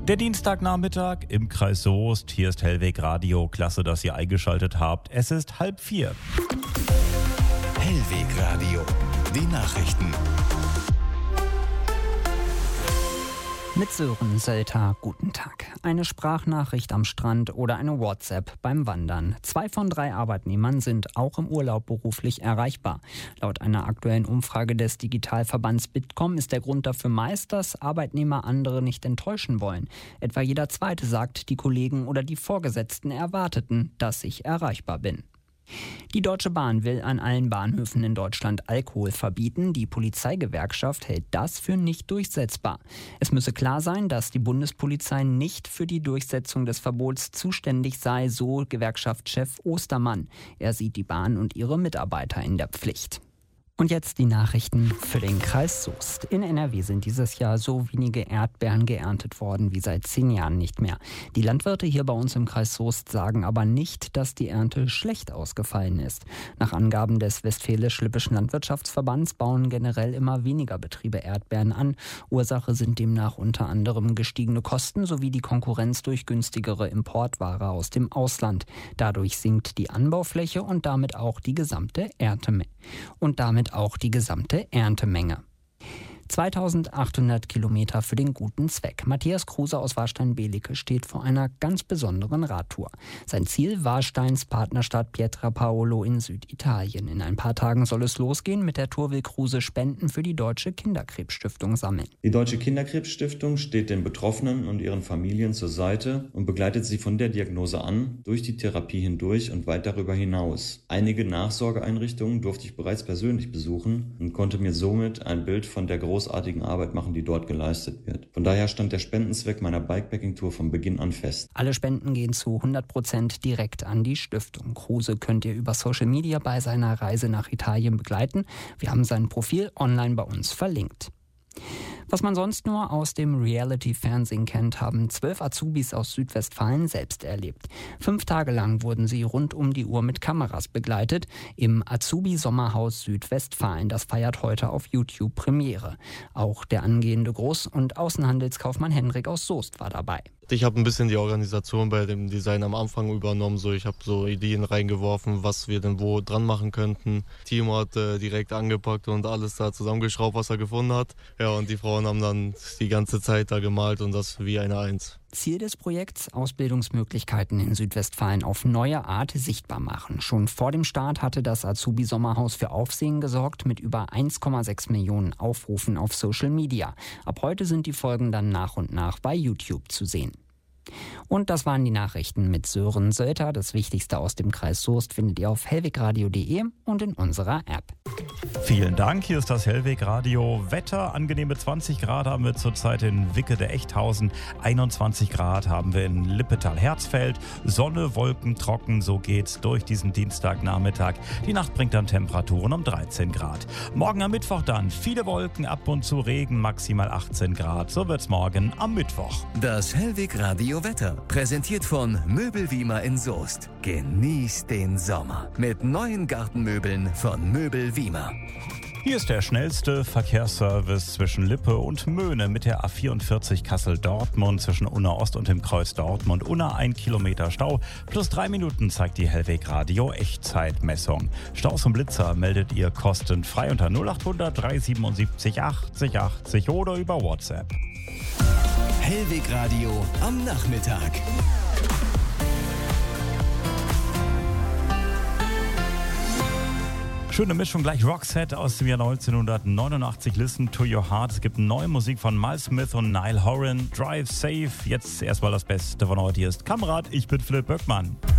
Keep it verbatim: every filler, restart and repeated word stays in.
Der Dienstagnachmittag im Kreis Soest. Hier ist Hellweg Radio. Klasse, dass ihr eingeschaltet habt. Es ist halb vier. Hellweg Radio. Die Nachrichten. Mit Sören Sölter, guten Tag. Eine Sprachnachricht am Strand oder eine WhatsApp beim Wandern. Zwei von drei Arbeitnehmern sind auch im Urlaub beruflich erreichbar. Laut einer aktuellen Umfrage des Digitalverbands Bitkom ist der Grund dafür meist, dass Arbeitnehmer andere nicht enttäuschen wollen. Etwa jeder Zweite sagt, die Kollegen oder die Vorgesetzten erwarteten, dass ich erreichbar bin. Die Deutsche Bahn will an allen Bahnhöfen in Deutschland Alkohol verbieten. Die Polizeigewerkschaft hält das für nicht durchsetzbar. Es müsse klar sein, dass die Bundespolizei nicht für die Durchsetzung des Verbots zuständig sei, so Gewerkschaftschef Ostermann. Er sieht die Bahn und ihre Mitarbeiter in der Pflicht. Und jetzt die Nachrichten für den Kreis Soest. In N R W sind dieses Jahr so wenige Erdbeeren geerntet worden wie seit zehn Jahren nicht mehr. Die Landwirte hier bei uns im Kreis Soest sagen aber nicht, dass die Ernte schlecht ausgefallen ist. Nach Angaben des Westfälisch-Lippischen Landwirtschaftsverbands bauen generell immer weniger Betriebe Erdbeeren an. Ursache sind demnach unter anderem gestiegene Kosten sowie die Konkurrenz durch günstigere Importware aus dem Ausland. Dadurch sinkt die Anbaufläche und damit auch die gesamte Erntemenge. Und damit auch die gesamte Erntemenge. zweitausendachthundert Kilometer für den guten Zweck. Matthias Kruse aus Warstein-Belecke steht vor einer ganz besonderen Radtour. Sein Ziel: Warsteins Partnerstadt Pietrapaolo in Süditalien. In ein paar Tagen soll es losgehen. Mit der Tour will Kruse Spenden für die Deutsche Kinderkrebsstiftung sammeln. Die Deutsche Kinderkrebsstiftung steht den Betroffenen und ihren Familien zur Seite und begleitet sie von der Diagnose an, durch die Therapie hindurch und weit darüber hinaus. Einige Nachsorgeeinrichtungen durfte ich bereits persönlich besuchen und konnte mir somit ein Bild von der großen großartigen Arbeit machen, die dort geleistet wird. Von daher stand der Spendenzweck meiner Bikepacking-Tour von Beginn an fest. Alle Spenden gehen zu hundert Prozent direkt an die Stiftung. Kruse könnt ihr über Social Media bei seiner Reise nach Italien begleiten. Wir haben sein Profil online bei uns verlinkt. Was man sonst nur aus dem Reality-Fernsehen kennt, haben zwölf Azubis aus Südwestfalen selbst erlebt. Fünf Tage lang wurden sie rund um die Uhr mit Kameras begleitet im Azubi-Sommerhaus Südwestfalen. Das feiert heute auf YouTube Premiere. Auch der angehende Groß- und Außenhandelskaufmann Henrik aus Soest war dabei. Ich habe ein bisschen die Organisation bei dem Design am Anfang übernommen. So, ich habe so Ideen reingeworfen, was wir denn wo dran machen könnten. Timo hat äh, direkt angepackt und alles da zusammengeschraubt, was er gefunden hat. Ja, und die Frauen haben dann die ganze Zeit da gemalt und das wie eine Eins. Ziel des Projekts: Ausbildungsmöglichkeiten in Südwestfalen auf neue Art sichtbar machen. Schon vor dem Start hatte das Azubi-Sommerhaus für Aufsehen gesorgt mit über eins Komma sechs Millionen Aufrufen auf Social Media. Ab heute sind die Folgen dann nach und nach bei YouTube zu sehen. Und das waren die Nachrichten mit Sören Sölter. Das Wichtigste aus dem Kreis Soest findet ihr auf hellwegradio punkt de und in unserer App. Vielen Dank, hier ist das Hellweg Radio. Wetter: angenehme zwanzig Grad haben wir zurzeit in Wickede-Echthausen, einundzwanzig Grad haben wir in Lippetal-Herzfeld, Sonne, Wolken, trocken, so geht's durch diesen Dienstagnachmittag. Die Nacht bringt dann Temperaturen um dreizehn Grad. Morgen am Mittwoch dann viele Wolken, ab und zu Regen, maximal achtzehn Grad. So wird's morgen am Mittwoch. Das Hellweg Radio Wetter, präsentiert von Möbelwiemer in Soest. Genießt den Sommer mit neuen Gartenmöbeln von Möbelwiemer. Hier ist der schnellste Verkehrsservice zwischen Lippe und Möhne mit der A vierundvierzig Kassel-Dortmund zwischen Unna Ost und dem Kreuz Dortmund. Unna ein Kilometer Stau, plus drei Minuten zeigt die Hellweg Radio Echtzeitmessung. Staus und Blitzer meldet ihr kostenfrei unter null acht hundert dreihundertsiebenundsiebzig achtzig achtzig oder über WhatsApp. Hellweg Radio am Nachmittag. Schöne Mischung, gleich Roxette aus dem Jahr neunzehnhundertneunundachtzig. Listen to Your Heart. Es gibt neue Musik von Miles Smith und Niall Horan. Drive Safe. Jetzt erstmal das Beste von heute. Hier ist Kamerad. Ich bin Philipp Böckmann.